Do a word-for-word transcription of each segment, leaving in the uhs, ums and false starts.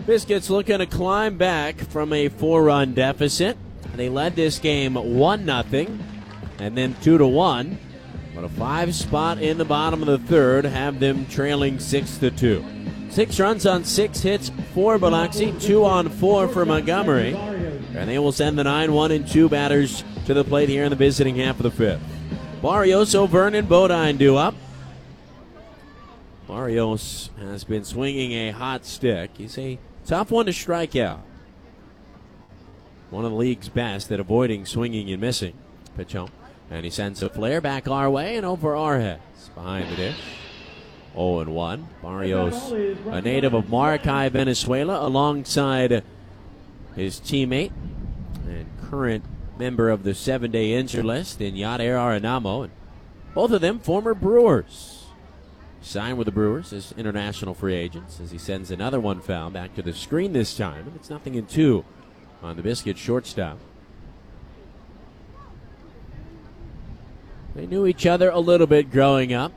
Biscuits looking to climb back from a four-run deficit. They led this game one nothing and then two to one. But a five spot in the bottom of the third have them trailing six to two. Six runs on six hits for Biloxi, two on four for Montgomery. And they will send the nine one and two batters to the plate here in the visiting half of the fifth. Barrios, O'Verne, and Bodine do up. Barrios has been swinging a hot stick. He's a tough one to strike out. One of the league's best at avoiding swinging and missing. Pitch home. And he sends a flare back our way and over our heads. Behind the dish. oh and one. Barrios, a native of Maracay, Venezuela, alongside his teammate and current member of the seven-day injured list in Yadier Arenamo. And both of them former Brewers. Signed with the Brewers as international free agents as he sends another one foul back to the screen this time. It's nothing in two on the Biscuit shortstop. They knew each other a little bit growing up.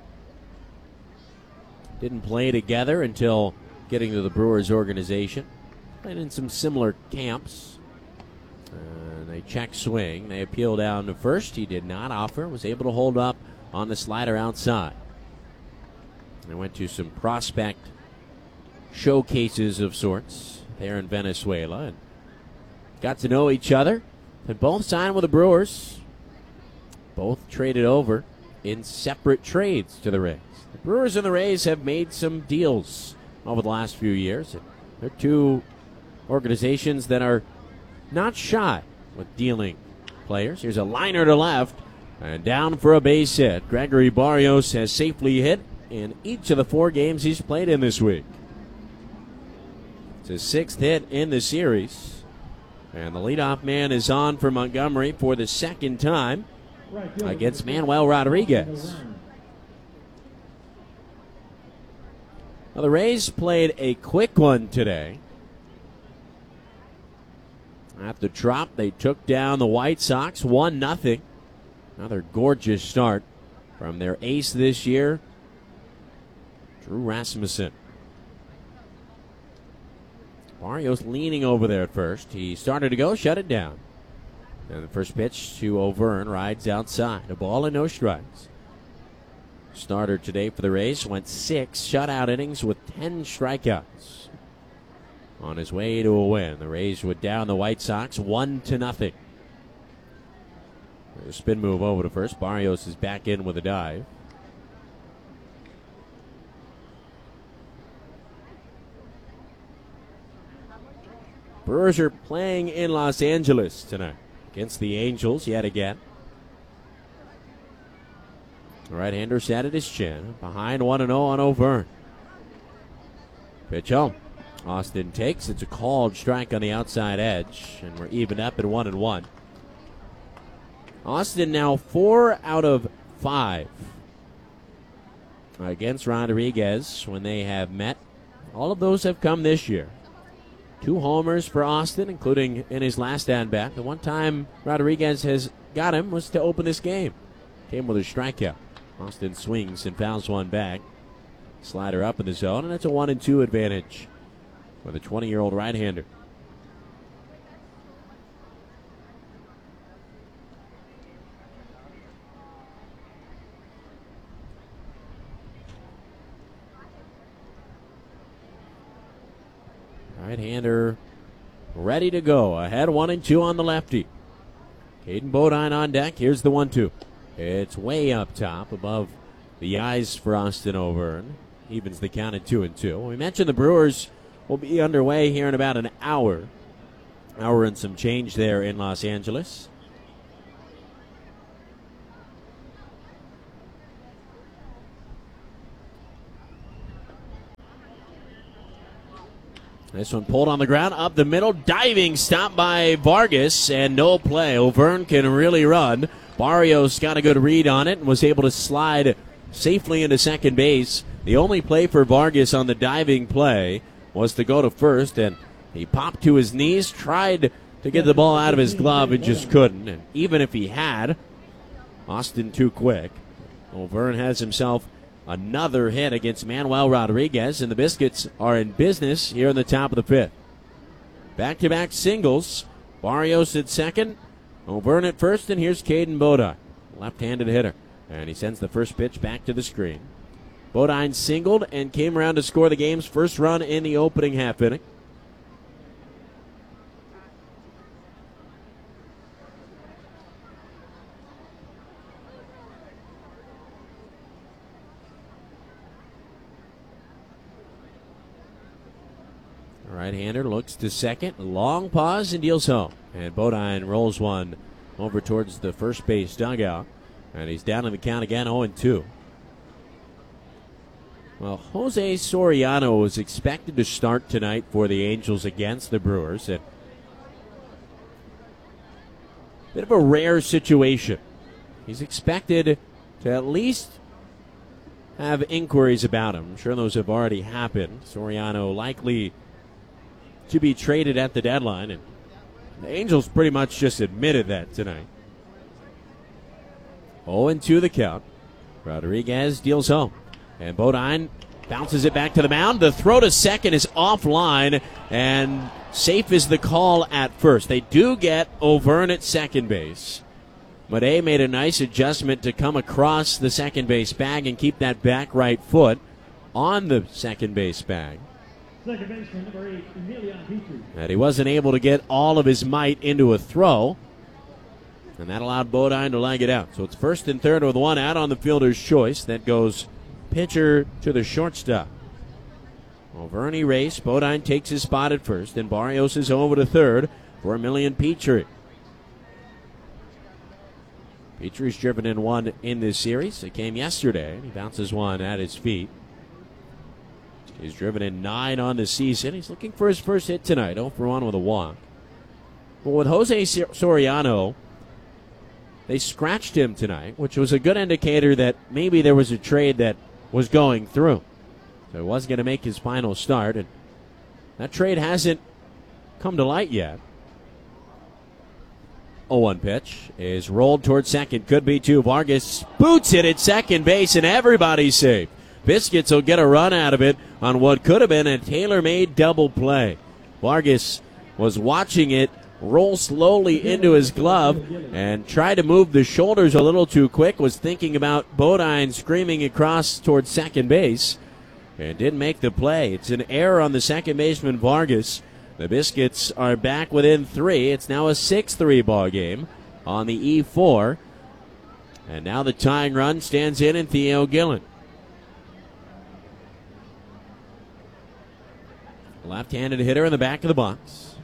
Didn't play together until getting to the Brewers organization. Played in some similar camps. Uh, they check swing. They appeal down to first. He did not offer. Was able to hold up on the slider outside. They went to some prospect showcases of sorts there in Venezuela and got to know each other. And both signed with the Brewers. Both traded over in separate trades to the Rays. The Brewers and the Rays have made some deals over the last few years. They're two organizations that are not shy with dealing players. Here's a liner to left and down for a base hit. Gregory Barrios has safely hit in each of the four games he's played in this week. It's his sixth hit in the series. And the leadoff man is on for Montgomery for the second time against Manuel Rodriguez. Now the Rays played a quick one today. At the Trop, they took down the White Sox one nothing. Another gorgeous start from their ace this year, Drew Rasmussen. Barrios leaning over there at first. He started to go, shut it down. And the first pitch to O'Verne rides outside. A ball and no strikes. Starter today for the Rays went six shutout innings with ten strikeouts. On his way to a win, the Rays would down the White Sox one to nothing. A spin move over to first. Barrios is back in with a dive. Brewers are playing in Los Angeles tonight against the Angels yet again. The right-hander sat at his chin. Behind one and oh on O'Verne. Pitch home. Austin takes. It's a called strike on the outside edge, and we're even up at one and one. Austin now four out of five against Rodriguez when they have met. All of those have come this year. Two homers for Austin, including in his last at-bat. The one time Rodriguez has got him was to open this game. Came with a strikeout. Austin swings and fouls one back. Slider up in the zone, and it's a one and two advantage for the twenty-year-old right-hander. Right-hander ready to go. Ahead one and two on the lefty. Caden Bodine on deck. Here's the one two. It's way up top above the eyes for Austin O'Verne. Evens the count at two and two. We mentioned the Brewers will be underway here in about an hour. Hour and some change there in Los Angeles. This one pulled on the ground, up the middle, diving stop by Vargas, and no play. O'Verne can really run. Barrios got a good read on it and was able to slide safely into second base. The only play for Vargas on the diving play was to go to first, and he popped to his knees, tried to get the ball out of his glove, and just couldn't. And even if he had, Austin too quick. O'Verne has himself another hit against Manuel Rodriguez, and the Biscuits are in business here in the top of the fifth. Back-to-back singles. Barrios at second, O'Byrne at first, and here's Caden Bodine, left-handed hitter. And he sends the first pitch back to the screen. Bodine singled and came around to score the game's first run in the opening half inning. Right-hander looks to second, long pause and deals home. And Bodine rolls one over towards the first base dugout. And he's down in the count again, oh and two. Well, Jose Soriano was expected to start tonight for the Angels against the Brewers. And a bit of a rare situation. He's expected to at least have inquiries about him. I'm sure those have already happened. Soriano likely to be traded at the deadline, and the Angels pretty much just admitted that tonight. oh and two the count. Rodriguez deals home, and Bodine bounces it back to the mound. The throw to second is offline, and safe is the call at first. They do get O'Byrne at second base. Made made a nice adjustment to come across the second base bag and keep that back right foot on the second base bag. Second baseman, number eight, Emilian Petrie. And he wasn't able to get all of his might into a throw, and that allowed Bodine to leg it out. So it's first and third with one out on the fielder's choice. That goes pitcher to the shortstop. O'Byrne race. Bodine takes his spot at first, and Barrios is over to third for Emilian Petrie. Petrie's driven in one in this series. It came yesterday, and he bounces one at his feet. He's driven in nine on the season. He's looking for his first hit tonight. oh for one with a walk. Well, with Jose Soriano, they scratched him tonight, which was a good indicator that maybe there was a trade that was going through. So he wasn't going to make his final start, and that trade hasn't come to light yet. oh one pitch is rolled towards second. Could be two. Vargas boots it at second base, and everybody's safe. Biscuits will get a run out of it on what could have been a tailor-made double play. Vargas was watching it roll slowly into his glove and tried to move the shoulders a little too quick, was thinking about Bodine screaming across towards second base, and didn't make the play. It's an error on the second baseman, Vargas. The Biscuits are back within three. It's now a six three ball game on the E four. And now the tying run stands in in Theo Gillen. Left-handed hitter in the back of the box.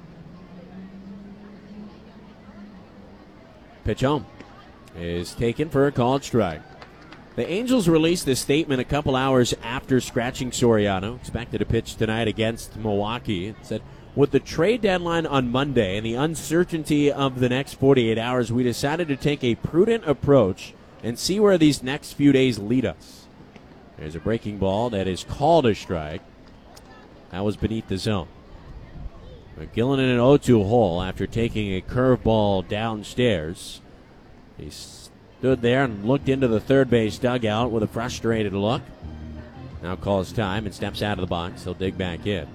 Pitch home is taken for a called strike. The Angels released this statement a couple hours after scratching Soriano. Expected to pitch tonight against Milwaukee. It said, with the trade deadline on Monday and the uncertainty of the next forty-eight hours, we decided to take a prudent approach and see where these next few days lead us. There's a breaking ball that is called a strike. That was beneath the zone. McGillen in an oh two hole after taking a curveball downstairs. He stood there and looked into the third base dugout with a frustrated look. Now calls time and steps out of the box. He'll dig back in.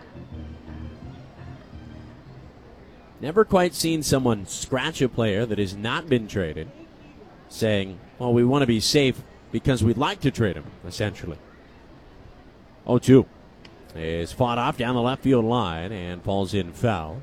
Never quite seen someone scratch a player that has not been traded, saying, well, we want to be safe because we'd like to trade him, essentially. oh two. Is fought off down the left field line and falls in foul.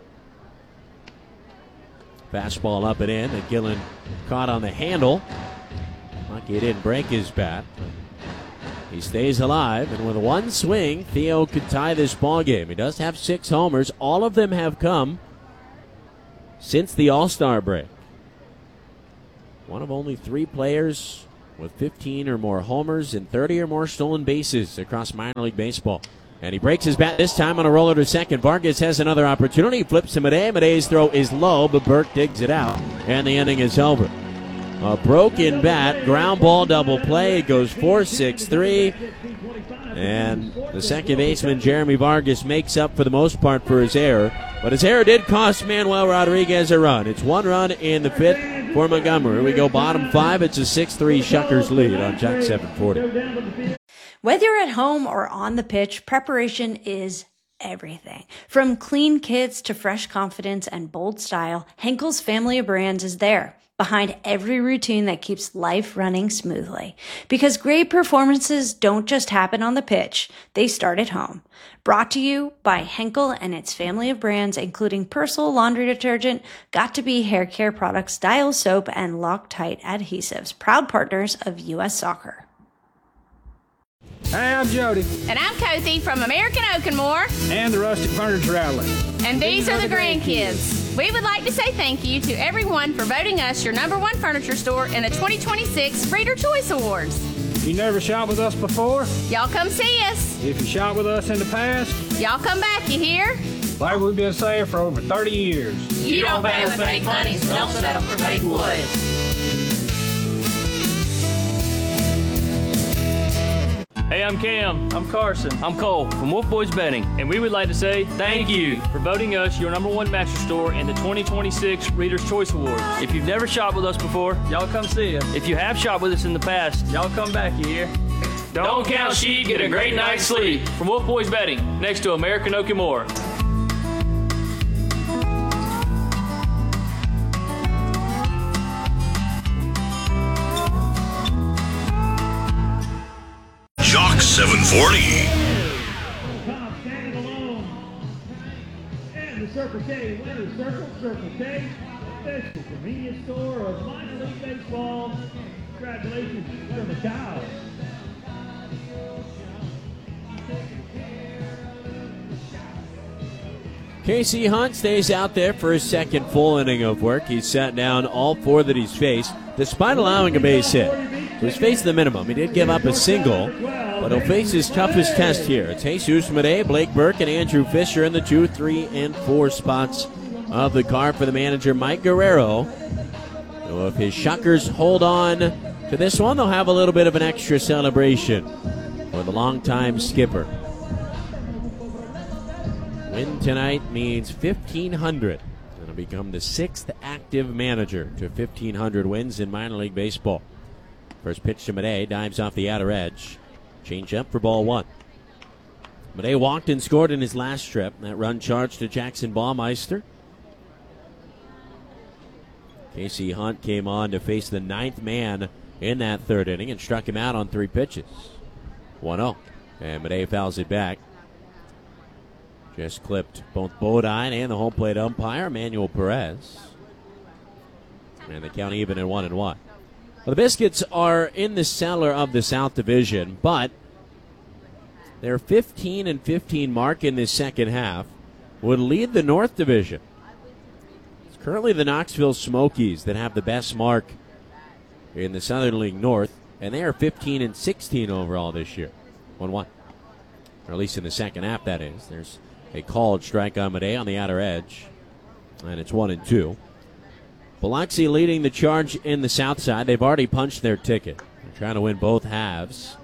Fastball up and in, and Gillen caught on the handle. Lucky he didn't break his bat. He stays alive, and with one swing, Theo could tie this ball game. He does have six homers. All of them have come since the All-Star break. One of only three players with fifteen or more homers and thirty or more stolen bases across minor league baseball. And he breaks his bat this time on a roller to second. Vargas has another opportunity. Flips to Made. Made's throw is low, but Burke digs it out. And the inning is over. A broken bat, ground ball double play. It goes four six three. And the second baseman, Jeremy Vargas, makes up for the most part for his error. But his error did cost Manuel Rodriguez a run. It's one run in the fifth. for Montgomery. We go bottom five. It's a six three Shuckers lead on Jack seven forty. Whether you're at home or on the pitch, preparation is everything. From clean kits to fresh confidence and bold style, Henkel's family of brands is there, behind every routine that keeps life running smoothly. Because great performances don't just happen on the pitch, they start at home. Brought to you by Henkel and its family of brands, including Persil laundry detergent, Got2b hair care products, Dial soap, and Loctite adhesives, proud partners of U S Soccer. Hey, I'm Jody. And I'm Kathy from American Oak and More. And the Rustic Furniture Outlet. And these are the grandkids. We would like to say thank you to everyone for voting us your number one furniture store in the twenty twenty-six Reader Choice Awards. You never shot with us before? Y'all come see us. If you shot with us in the past? Y'all come back, you hear? Like we've been saying for over thirty years. You don't pay with fake money, so don't settle for fake wood. Hey, I'm Cam. I'm Carson. I'm Cole from Wolf Boys Betting, and we would like to say thank you for voting us your number one mattress store in the twenty twenty-six Reader's Choice Awards. If you've never shopped with us before, y'all come see us. If you have shopped with us in the past, y'all come back, you hear? Don't, Don't count sheep, get a great night's sleep. From Wolf Boys Betting, next to American Oak and More. Jock seven forty. Tom standing alone. And the Circle K winner's circle, Circle K, official convenience store of minor league baseball. Congratulations to the Cows. Casey Hunt stays out there for his second full inning of work. He's sat down all four that he's faced, despite allowing a base hit. So he's faced the minimum. He did give up a single, but he'll face his toughest test here. It's Jesus Madej, Blake Burke, and Andrew Fisher in the two, three, and four spots of the card for the manager, Mike Guerrero. So if his Shuckers hold on to this one, they'll have a little bit of an extra celebration for the longtime skipper. Win tonight means fifteen hundred. And he'll become the sixth active manager to fifteen hundred wins in minor league baseball. First pitch to Madej, dives off the outer edge. Change up for ball one. Madej walked and scored in his last trip. That run charged to Jackson Baumeister. Casey Hunt came on to face the ninth man in that third inning and struck him out on three pitches. one oh. And Madej fouls it back. Just clipped both Bodine and the home plate umpire, Manuel Perez. And they count even at one and one. Well, the Biscuits are in the cellar of the South Division, but their fifteen and fifteen mark in this second half would lead the North Division. It's currently the Knoxville Smokies that have the best mark in the Southern League North, and they are fifteen and sixteen overall this year. one one. Or at least in the second half, that is. There's a called strike on Madej on the outer edge, and it's one and two. Biloxi leading the charge in the south side. They've already punched their ticket. They're trying to win both halves.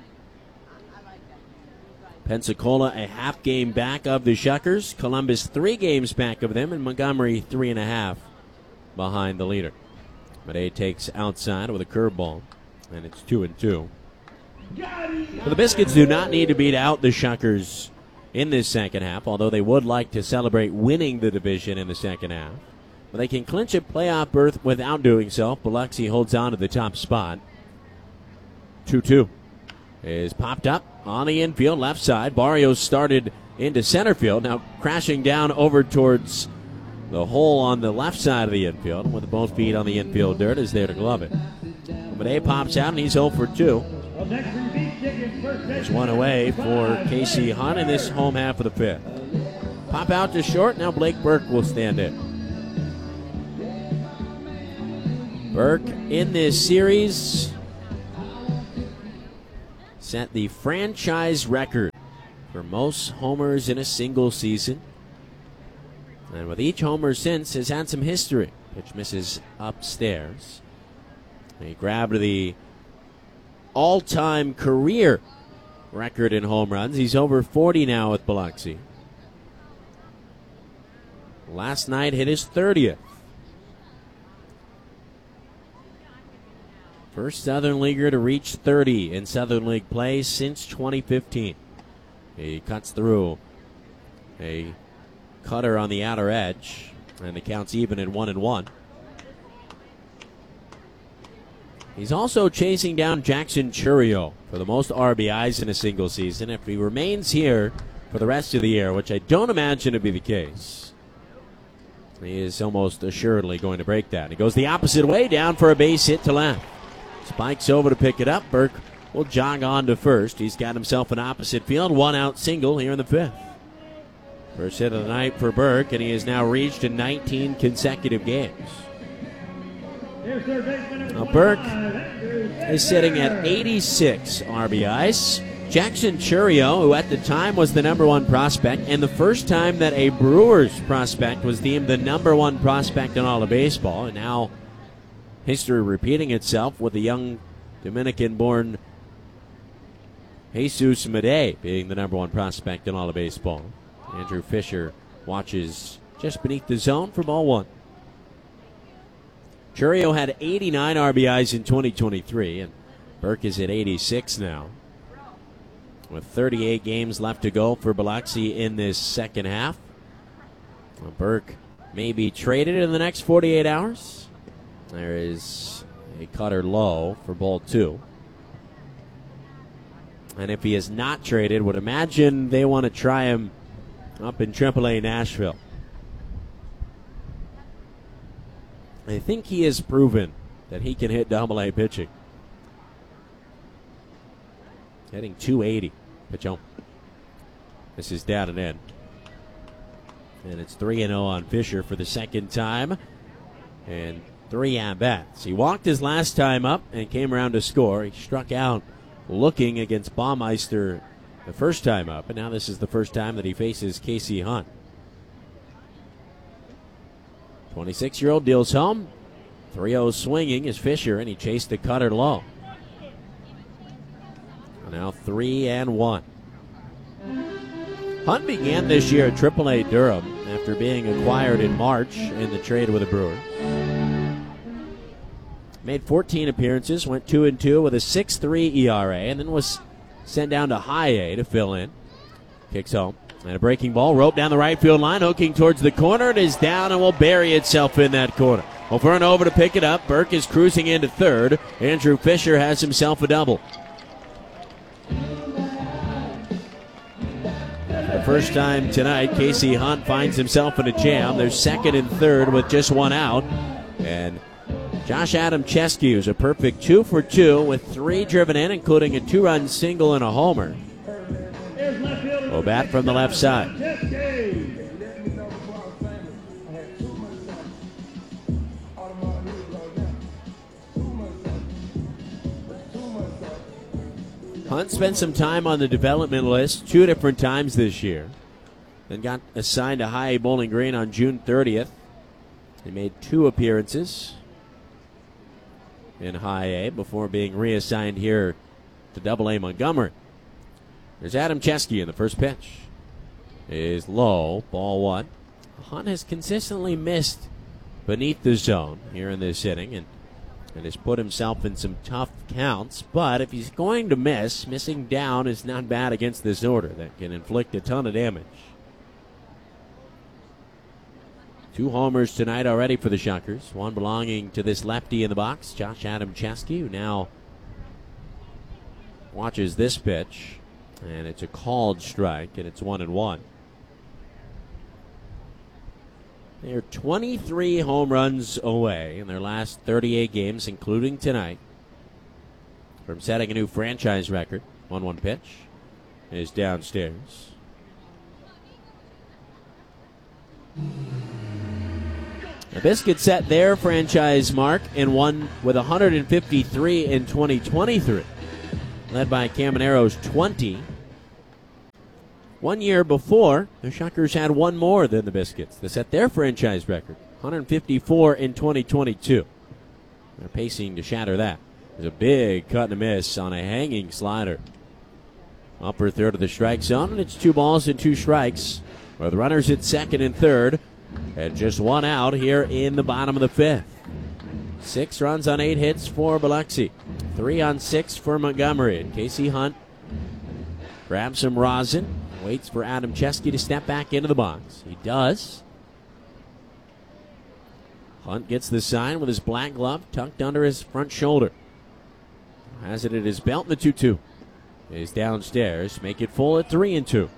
Pensacola a half game back of the Shuckers. Columbus three games back of them, and Montgomery three and a half behind the leader. Madej takes outside with a curveball, and it's two and two. But the Biscuits do not need to beat out the Shuckers in this second half, although they would like to celebrate winning the division in the second half. But they can clinch a playoff berth without doing so. Biloxi holds on to the top spot. two two is popped up on the infield left side. Barrios started into center field, now crashing down over towards the hole on the left side of the infield. With both feet on the infield dirt, is there to glove it. Madej pops out, and he's oh for two. There's one away for Casey Hunt in this home half of the fifth. Pop out to short. Now Blake Burke will stand in. Burke in this series set the franchise record for most homers in a single season. And with each homer since has had some history. Pitch misses upstairs. He grabbed the all-time career record in home runs. He's over forty now with Biloxi. Last night hit his thirtieth. First Southern Leaguer to reach thirty in Southern League play since twenty fifteen. He cuts through a cutter on the outer edge, and the count's even at one and one. He's also chasing down Jackson Churio for the most R B Is in a single season. If he remains here for the rest of the year, which I don't imagine to be the case, he is almost assuredly going to break that. He goes the opposite way, down for a base hit to left. Spikes over to pick it up. Burke will jog on to first. He's got himself an opposite field, one out single here in the fifth. First hit of the night for Burke, and he has now reached in nineteen consecutive games. Now Burke is sitting at eighty-six R B Is. Jackson Churio, who at the time was the number one prospect, and the first time that a Brewers prospect was deemed the number one prospect in all of baseball, and now history repeating itself with the young Dominican-born Jesus Medey being the number one prospect in all of baseball. Andrew Fisher watches just beneath the zone for ball one. Churio had eighty-nine R B Is in twenty twenty-three, and Burke is at eighty-six now. With thirty-eight games left to go for Biloxi in this second half. Well, Burke may be traded in the next forty-eight hours. There is a cutter low for ball two. And if he is not traded, would imagine they want to try him up in triple A Nashville. I think he has proven that he can hit double A pitching. Hitting two eighty. Pitch home. This is down and in. And it's three and oh on Fisher for the second time. And three at-bats. He walked his last time up and came around to score. He struck out looking against Baumeister the first time up. And now this is the first time that he faces Casey Hunt. twenty-six-year-old deals home. three oh swinging is Fisher, and he chased the cutter low. Now three and one. Hunt began this year at triple A Durham after being acquired in March in the trade with the Brewers. Made fourteen appearances, went two and two with a six three E R A, and then was sent down to high A to fill in. Kicks home. And a breaking ball, rope down the right field line, hooking towards the corner. It is down and will bury itself in that corner. Over and over to pick it up. Burke is cruising into third. Andrew Fisher has himself a double. For the first time tonight, Casey Hunt finds himself in a jam. They're second and third with just one out. And Josh Adam Chesky is a perfect two for two with three driven in, including a two-run single and a homer. Will bat from the left side. Hunt spent some time on the development list two different times this year. Then got assigned to High A Bowling Green on June thirtieth. He made two appearances in High A before being reassigned here to Double A Montgomery. There's Adam Chesky in the first pitch. Is low, ball one. Hunt has consistently missed beneath the zone here in this inning and, and has put himself in some tough counts. But if he's going to miss, missing down is not bad against this order that can inflict a ton of damage. Two homers tonight already for the Shuckers. One belonging to this lefty in the box, Josh Adam Chesky, who now watches this pitch. And it's a called strike, and it's one and one. They're twenty-three home runs away in their last thirty-eight games, including tonight, from setting a new franchise record. one one pitch is downstairs. The Biscuits set their franchise mark and won with one hundred fifty-three in twenty twenty-three. Led by Camanero's twenty. One year before, the Shuckers had one more than the Biscuits. They set their franchise record, one hundred fifty-four in twenty twenty-two. They're pacing to shatter that. There's a big cut and a miss on a hanging slider. Upper third of the strike zone, and it's two balls and two strikes. With runners at second and third, and just one out here in the bottom of the fifth. Six runs on eight hits for Biloxi. Three on six for Montgomery. And Casey Hunt grabs some rosin, waits for Adam Chesky to step back into the box. He does. Hunt gets the sign with his black glove tucked under his front shoulder. Has it at his belt, and the two two is downstairs. Make it full at three and two.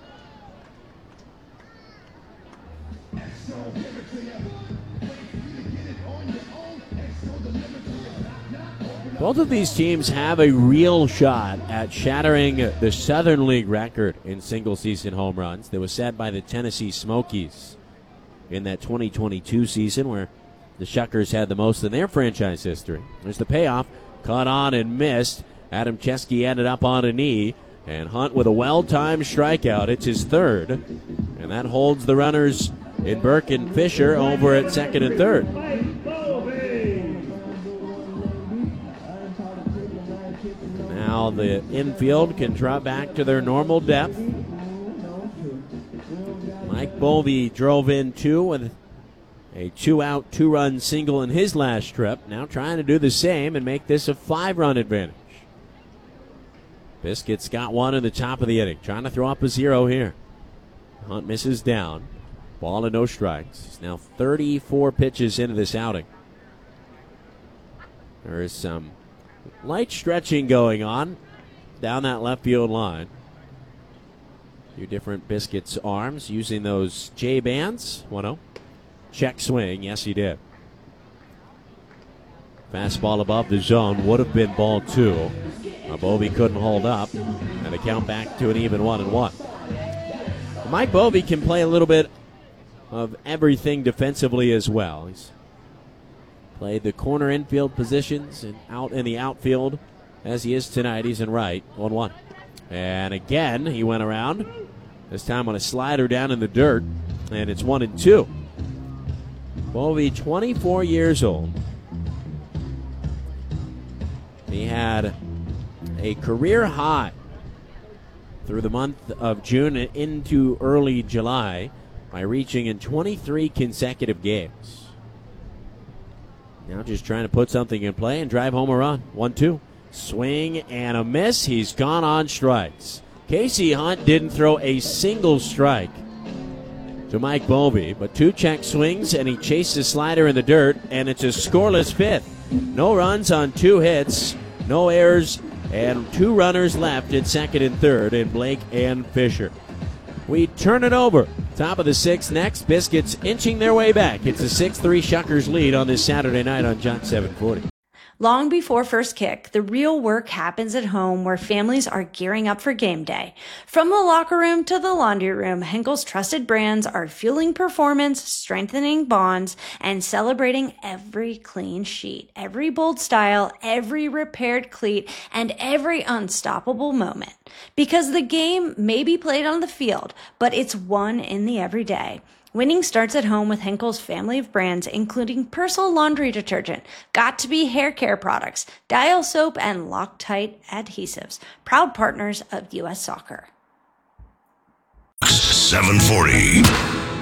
Both of these teams have a real shot at shattering the Southern League record in single-season home runs that was set by the Tennessee Smokies in that twenty twenty-two season, where the Shuckers had the most in their franchise history. There's the payoff. Caught on and missed. Adam Chesky ended up on a knee. And Hunt with a well-timed strikeout. It's his third. And that holds the runners in Burke and Fisher over at second and third. Now the infield can drop back to their normal depth. Mike Bovey drove in two with a two-out, two-run single in his last trip. Now trying to do the same and make this a five-run advantage. Biscuit's got one in the top of the inning. Trying to throw up a zero here. Hunt misses down. Ball and no strikes. He's now thirty-four pitches into this outing. There is some light stretching going on down that left field line. A few different Biscuits arms using those J-bands. one oh. Check swing. Yes, he did. Fastball above the zone would have been ball two. Bovey couldn't hold up, and a count back to an even one and one. Mike Bovey can play a little bit of everything defensively as well. He's played the corner infield positions and out in the outfield as he is tonight. He's in right, one one. And again, he went around, this time on a slider down in the dirt, and it's one and two. Bovey, twenty-four years old. He had a career high through the month of June and into early July by reaching in twenty-three consecutive games. Now just trying to put something in play and drive home a run. one two. Swing and a miss. He's gone on strikes. Casey Hunt didn't throw a single strike to Mike Bovey, but two check swings, and he chased the slider in the dirt, and it's a scoreless fifth. No runs on two hits, no errors, and two runners left at second and third in Blake and Fisher. We turn it over. Top of the sixth next. Biscuits inching their way back. It's a six three Shuckers lead on this Saturday night on Jock seven forty. Long before first kick, the real work happens at home where families are gearing up for game day. From the locker room to the laundry room, Henkel's trusted brands are fueling performance, strengthening bonds, and celebrating every clean sheet, every bold style, every repaired cleat, and every unstoppable moment. Because the game may be played on the field, but it's won in the everyday. Winning starts at home with Henkel's family of brands, including Persil laundry detergent, Got2b hair care products, Dial soap, and Loctite adhesives. Proud partners of U S Soccer. seven forty.